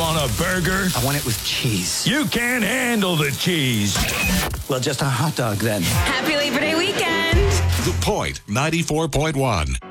want a burger? I want it with cheese. You can't handle the cheese. Well, just a hot dog then. Happy Labor Day weekend. The Point 94.1.